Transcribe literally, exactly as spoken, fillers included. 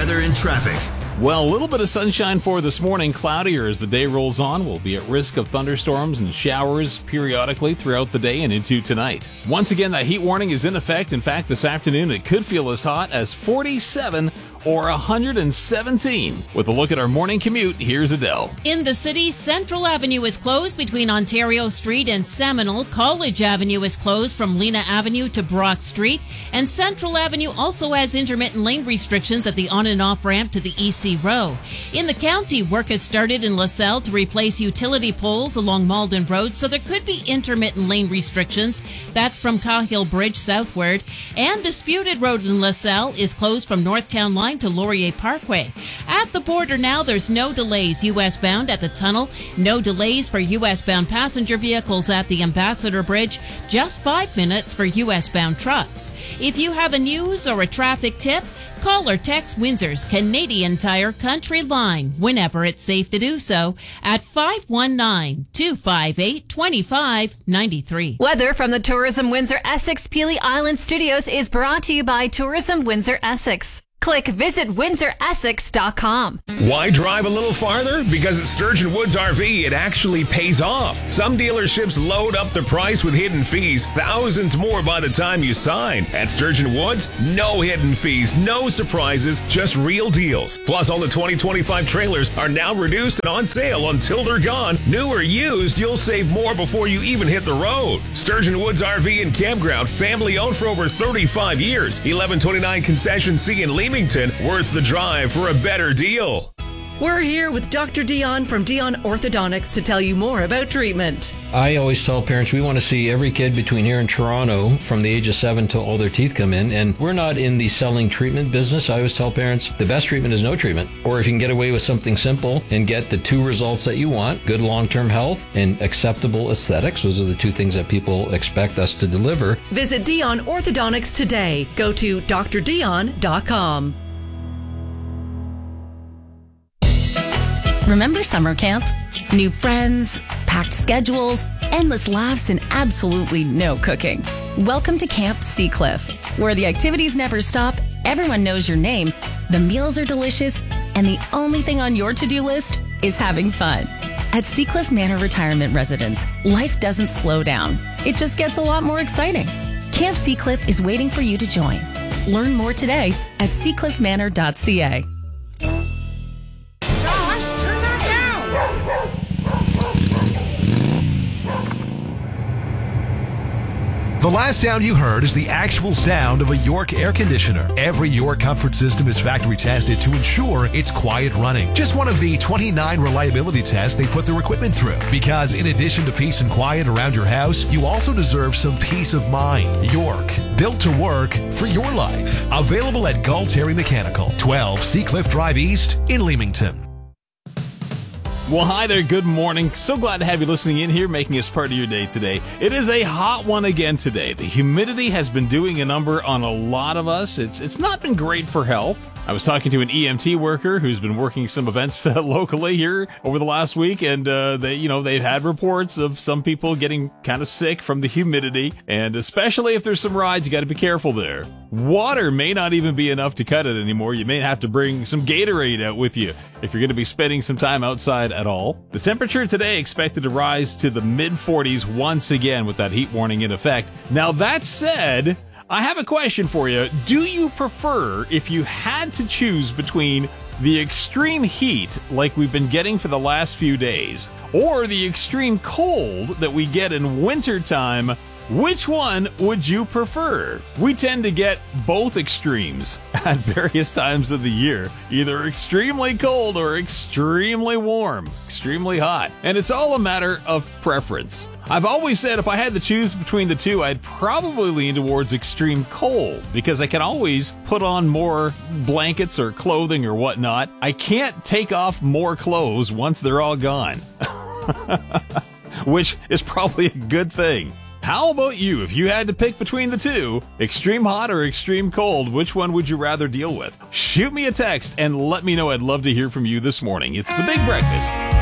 weather and traffic. Well, a little bit of sunshine for this morning. Cloudier as the day rolls on. We'll be at risk of thunderstorms and showers periodically throughout the day and into tonight. Once again, that heat warning is in effect. In fact, this afternoon it could feel as hot as forty-seven or one hundred seventeen. With a look at our morning commute, here's Adele. In the city, Central Avenue is closed between Ontario Street and Seminole. College Avenue is closed from Lena Avenue to Brock Street. And Central Avenue also has intermittent lane restrictions at the on and off ramp to the E C Row. In the county, work has started in LaSalle to replace utility poles along Malden Road, so there could be intermittent lane restrictions. That's from Cahill Bridge southward. And Disputed Road in LaSalle is closed from Northtown Line to Laurier Parkway. At the border now, there's no delays U S bound at the tunnel, no delays for U S bound passenger vehicles at the Ambassador Bridge, just five minutes for U S bound trucks. If you have a news or a traffic tip, call or text Windsor's Canadian Tire Country Line whenever it's safe to do so at five one nine, two five eight, two five nine three. Weather from the Tourism Windsor Essex Peely Island Studios is brought to you by Tourism Windsor Essex. Click visit windsor essex dot com. Why drive a little farther? Because at Sturgeon Woods R V, it actually pays off. Some dealerships load up the price with hidden fees, thousands more by the time you sign. At Sturgeon Woods, no hidden fees, no surprises, just real deals. Plus, all the twenty twenty-five trailers are now reduced and on sale until they're gone. New or used, you'll save more before you even hit the road. Sturgeon Woods R V and Campground, family owned for over thirty-five years. eleven twenty-nine Concession C in Leamington. Worth the drive for a better deal. We're here with Doctor Dion from Dion Orthodontics to tell you more about treatment. I always tell parents we want to see every kid between here and Toronto from the age of seven till all their teeth come in, and we're not in the selling treatment business. I always tell parents the best treatment is no treatment, or if you can get away with something simple and get the two results that you want, good long-term health and acceptable aesthetics. Those are the two things that people expect us to deliver. Visit Dion Orthodontics today. Go to d r dion dot com. Remember summer camp? New friends, packed schedules, endless laughs, and absolutely no cooking. Welcome to Camp Seacliff, where the activities never stop, everyone knows your name, the meals are delicious, and the only thing on your to-do list is having fun. At Seacliff Manor Retirement Residence, life doesn't slow down. It just gets a lot more exciting. Camp Seacliff is waiting for you to join. Learn more today at seacliff manor dot c a. The last sound you heard is the actual sound of a York air conditioner. Every York comfort system is factory tested to ensure it's quiet running. Just one of the twenty-nine reliability tests they put their equipment through. Because in addition to peace and quiet around your house, you also deserve some peace of mind. York, built to work for your life. Available at Galteri Mechanical, twelve Seacliff Drive East in Leamington. Well, hi there. Good morning. So glad to have you listening in here, making us part of your day today. It is a hot one again today. The humidity has been doing a number on a lot of us. It's it's not been great for health. I was talking to an E M T worker who's been working some events uh, locally here over the last week, and uh, they, you know, they've had reports of some people getting kind of sick from the humidity, and especially if there's some rides, you got to be careful there. Water may not even be enough to cut it anymore. You may have to bring some Gatorade out with you if you're going to be spending some time outside at all. The temperature today expected to rise to the mid forties once again with that heat warning in effect. Now, that said, I have a question for you. Do you prefer, if you had to choose between the extreme heat like we've been getting for the last few days or the extreme cold that we get in wintertime, which one would you prefer? We tend to get both extremes at various times of the year, either extremely cold or extremely warm, extremely hot. And it's all a matter of preference. I've always said if I had to choose between the two, I'd probably lean towards extreme cold because I can always put on more blankets or clothing or whatnot. I can't take off more clothes once they're all gone, which is probably a good thing. How about you? If you had to pick between the two, extreme hot or extreme cold, which one would you rather deal with? Shoot me a text and let me know. I'd love to hear from you this morning. It's The Big Breakfast